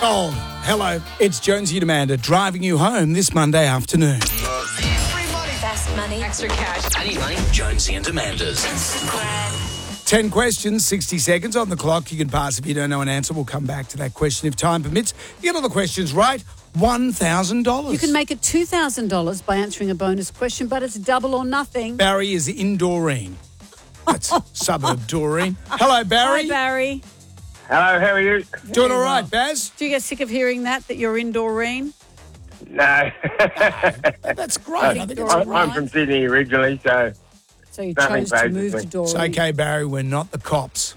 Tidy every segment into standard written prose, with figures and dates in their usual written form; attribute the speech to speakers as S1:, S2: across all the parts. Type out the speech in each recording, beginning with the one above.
S1: Oh, hello. It's Jonesy and Amanda driving you home this Monday afternoon.
S2: Free money.
S3: Fast money.
S2: Extra cash.
S4: I need money. Jonesy and Amanda's.
S1: 10 questions, 60 seconds on the clock. You can pass if you don't know an answer. We'll come back to that question if time permits. You get all the questions right, $1,000.
S3: You can make it $2,000 by answering a bonus question, but it's double or nothing.
S1: Barry is in Doreen. That's suburb Doreen. Hello, Barry.
S3: Hi, Barry.
S5: Hello, how are you?
S1: Doing all right, Baz?
S3: Do you get sick of hearing that you're in Doreen?
S5: No.
S1: That's great. I think it's
S5: I'm from Sydney originally, so
S3: So you
S5: Nothing
S3: chose to
S5: phases
S3: move
S5: me.
S3: to Doreen.
S1: It's okay, Barry. We're not the cops.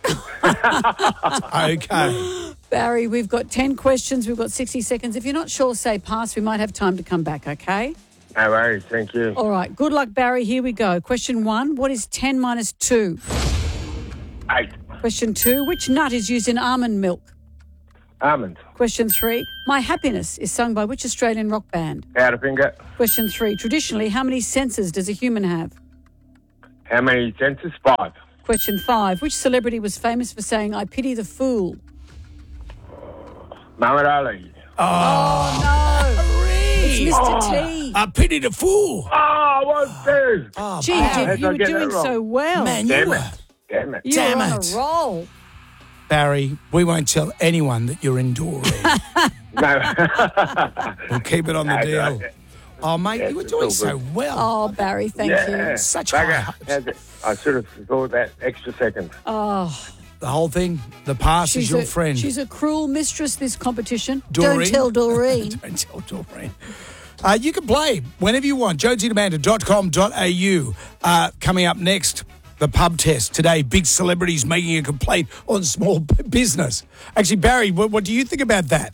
S1: It's okay.
S3: Barry, we've got 10 questions. We've got 60 seconds. If you're not sure, say pass. We might have time to come back, okay?
S5: no worries. Thank you.
S3: All right. Good luck, Barry. Here we go. Question 1. What is 10 minus 2?
S5: 8.
S3: Question 2. Which nut is used in almond milk?
S5: Almonds.
S3: Question 3. My Happiness is sung by which Australian rock band?
S5: Powderfinger.
S3: Question 3. Traditionally, how many senses does a human have?
S5: How many senses? 5.
S3: Question 5. Which celebrity was famous for saying, I pity the fool?
S5: Muhammad Ali.
S3: Oh, no. It's Mr. T.
S1: I pity the fool.
S5: Oh, what's this?
S1: Oh,
S3: Gee,
S1: Barry.
S3: you were
S5: get that
S3: doing
S5: wrong?
S3: so well.
S1: Man, you
S5: Damn
S1: were.
S5: it. Damn it.
S3: You
S1: Damn
S3: were on
S1: it.
S3: a roll.
S1: Barry, we won't tell anyone that you're in Doreen.
S5: No.
S1: We'll keep it on the
S5: No,
S1: deal.
S5: no.
S1: Oh, mate,
S5: Yes,
S1: you were
S5: it's
S1: doing
S5: all
S1: so
S5: good.
S1: well.
S3: Oh, Barry, thank you.
S1: Such
S5: Bugger.
S1: high hopes.
S5: How's it? I should have thought that extra second.
S3: Oh,
S1: The whole thing, the past is your friend.
S3: She's a cruel mistress, this competition.
S1: Doreen?
S3: Don't tell Doreen.
S1: Don't tell Doreen. You can play whenever you want. jonesydamanda.com.au. Coming up next, the pub test. Today, big celebrities making a complaint on small business. Actually, Barry, what do you think about that?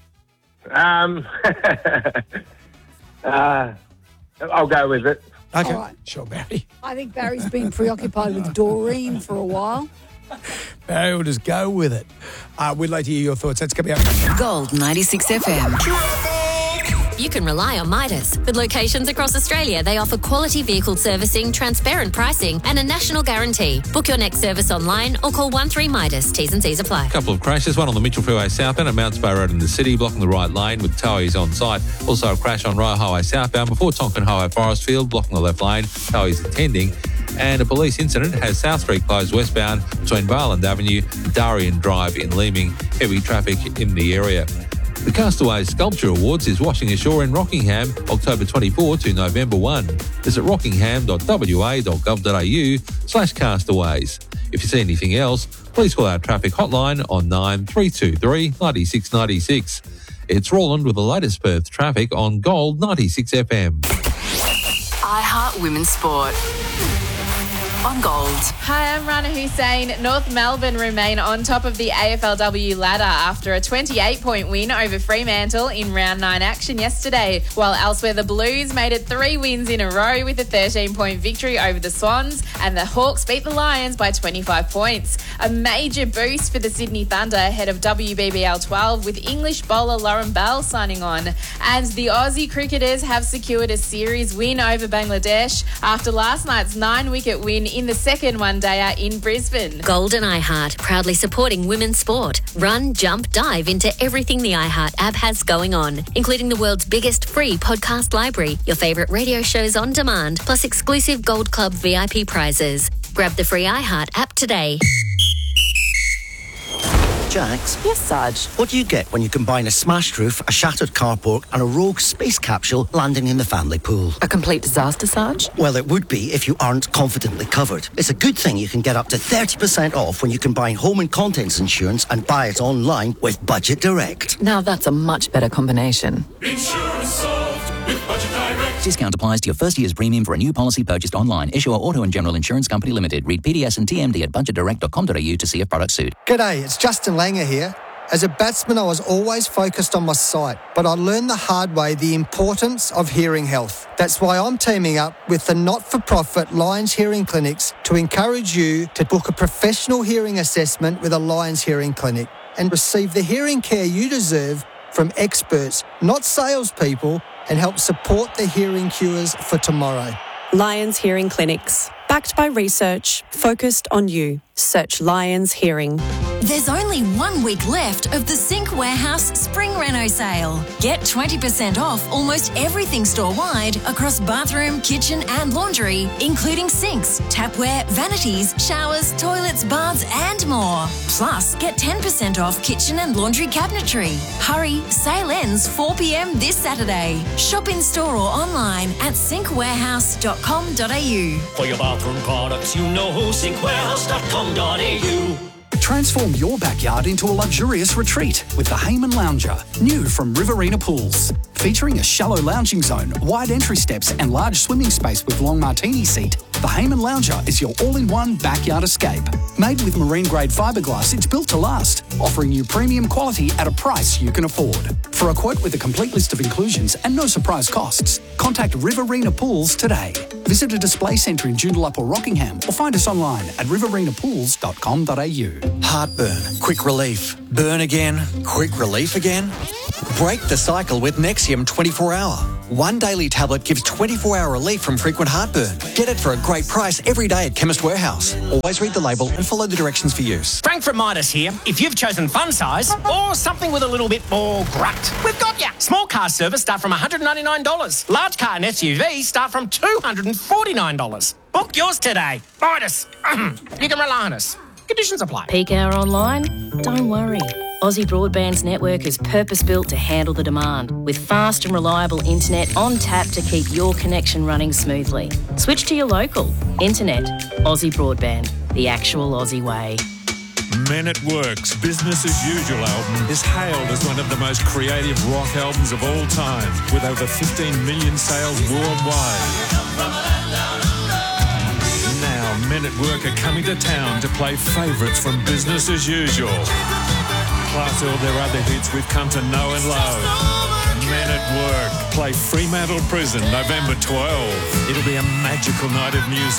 S5: I'll go with it.
S1: Okay.
S3: All right.
S1: Sure, Barry.
S3: I think Barry's been preoccupied with Doreen for a while.
S1: Barry will just go with it. We'd like to hear your thoughts. That's coming up.
S6: Gold 96 FM.
S7: You can rely on Midas. With locations across Australia, they offer quality vehicle servicing, transparent pricing, and a national guarantee. Book your next service online or call 13 Midas. T's and C's apply.
S8: Couple of crashes, one on the Mitchell Freeway southbound at Mount Spa Road in the city, blocking the right lane with towies on site. Also a crash on Royal Highway southbound before Tonkin Highway Forestfield, blocking the left lane, towies attending. And a police incident has South Street closed westbound between Barland Avenue and Darien Drive in Leeming. Heavy traffic in the area. The Castaways Sculpture Awards is washing ashore in Rockingham, October 24 to November 1. Visit rockingham.wa.gov.au/castaways. If you see anything else, please call our traffic hotline on 9323 9696. It's Roland with the latest Perth traffic on Gold 96 FM.
S6: iHeart Women's Sport. On Gold.
S9: Hi, I'm Rana Hussein. North Melbourne remain on top of the AFLW ladder after a 28-point win over Fremantle in round 9 action yesterday. While elsewhere, the Blues made it 3 wins in a row with a 13-point victory over the Swans, and the Hawks beat the Lions by 25 points. A major boost for the Sydney Thunder ahead of WBBL 12 with English bowler Lauren Bell signing on. And the Aussie cricketers have secured a series win over Bangladesh after last night's 9-wicket win in the second one-dayer in Brisbane.
S7: Gold and iHeart, proudly supporting women's sport. Run, jump, dive into everything the iHeart app has going on, including the world's biggest free podcast library, your favourite radio shows on demand, plus exclusive Gold Club VIP prizes. Grab the free iHeart app today.
S10: Jax,
S6: Yes, Sarge.
S10: what do you get when you combine a smashed roof, a shattered carport and a rogue space capsule landing in the family pool?
S6: A complete disaster, Sarge?
S10: Well, it would be if you aren't confidently covered. It's a good thing you can get up to 30% off when you combine home and contents insurance and buy it online with Budget Direct.
S6: Now that's a much better combination.
S4: Insurance solved with Budget Direct.
S11: Discount applies to your first year's premium for a new policy purchased online. Issuer Auto and General Insurance Company Limited. Read PDS and TMD at budgetdirect.com.au to see if products suit.
S12: G'day, it's Justin Langer here. As a batsman, I was always focused on my sight, but I learned the hard way the importance of hearing health. That's why I'm teaming up with the not-for-profit Lions Hearing Clinics to encourage you to book a professional hearing assessment with a Lions Hearing Clinic and receive the hearing care you deserve from experts, not salespeople, and help support the hearing cures for tomorrow.
S13: Lions Hearing Clinics. Backed by research, focused on you. Search Lions Hearing.
S2: There's only 1 week left of the Sink Warehouse Spring Reno sale. Get 20% off almost everything store-wide across bathroom, kitchen and laundry, including sinks, tapware, vanities, showers, toilets, baths and more. Plus, get 10% off kitchen and laundry cabinetry. Hurry, sale ends 4 p.m. this Saturday. Shop in store or online at sinkwarehouse.com.au.
S13: For your bathroom products, you know who, sinkwarehouse.com.au.
S14: Transform your backyard into a luxurious retreat with the Hayman Lounger, new from Riverina Pools. Featuring a shallow lounging zone, wide entry steps and large swimming space with long martini seat, the Hayman Lounger is your all-in-one backyard escape. Made with marine-grade fiberglass, it's built to last, offering you premium quality at a price you can afford. For a quote with a complete list of inclusions and no surprise costs, contact Riverina Pools today. Visit a display centre in Joondalup or Rockingham or find us online at riverinaPools.com.au.
S15: Heartburn, quick relief. Burn again, quick relief again. Break the cycle with Nexium 24-hour. One daily tablet gives 24-hour relief from frequent heartburn. Get it for a great price every day at Chemist Warehouse. Always read the label and follow the directions for use.
S16: Frank from Midas here. If you've chosen fun size or something with a little bit more grunt, we've got ya. Small car service start from $199. Large car and SUV start from $249. Book yours today. Midas. You can rely on us. Conditions apply.
S17: Peak hour online? Don't worry. Aussie Broadband's network is purpose-built to handle the demand, with fast and reliable internet on tap to keep your connection running smoothly. Switch to your local. Internet. Aussie Broadband. The actual Aussie way.
S18: Men at Work's Business as Usual album is hailed as one of the most creative rock albums of all time, with over 15 million sales worldwide. Now, Men at Work are coming to town to play favourites from Business as Usual. Plus all their other hits we've come to know and love. Men at Work play Fremantle Prison November 12. It'll be a magical night of music.